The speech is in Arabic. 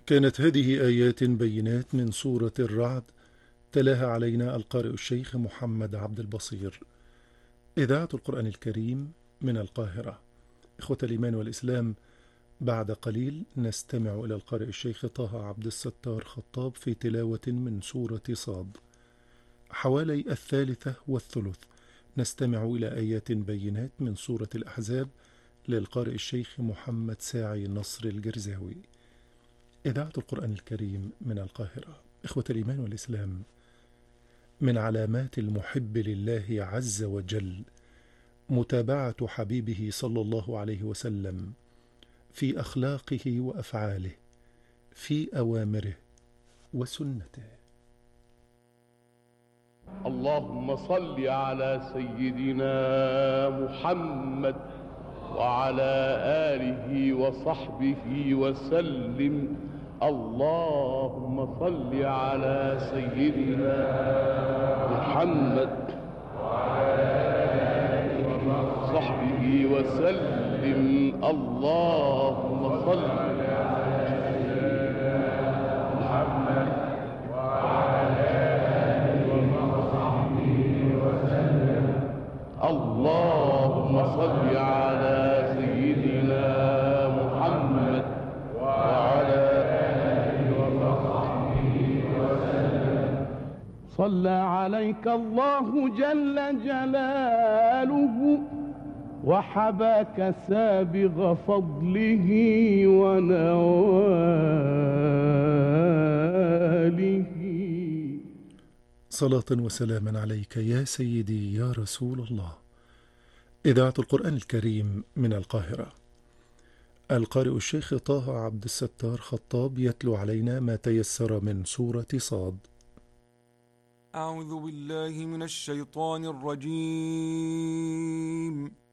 كانت هذه آيات بينات من سورة الرعد، تلاها علينا القارئ الشيخ محمد عبد البصير. إذاعة القرآن الكريم من القاهرة. إخوة الإيمان والإسلام، بعد قليل نستمع إلى القارئ الشيخ طه عبد الستار خطاب في تلاوة من سورة صاد. حوالي 1/3 نستمع إلى آيات بينات من سورة الأحزاب للقارئ الشيخ محمد ساعي نصر الجرزاوي. إذاعة القرآن الكريم من القاهرة. إخوة الإيمان والإسلام، من علامات المحب لله عز وجل متابعة حبيبه صلى الله عليه وسلم في أخلاقه وأفعاله، في أوامره وسنته. اللهم صل على سيدنا محمد وعلى آله وصحبه وسلم. اللهم صل على سيدنا محمد وعلى آله وصحبه وسلم. اللهم صل على سيدنا محمد وعلى آله وصحبه وسلم. اللهم صل على سيدنا محمد وعلى آله وصحبه وسلم. صلى عليك الله جل جلاله وحباك سابغ فضله ونواله. صلاة وسلاما عليك يا سيدي يا رسول الله. إذاعة القرآن الكريم من القاهرة. القارئ الشيخ طه عبد الستار خطاب يتلو علينا ما تيسر من سورة صاد. أعوذ بالله من الشيطان الرجيم.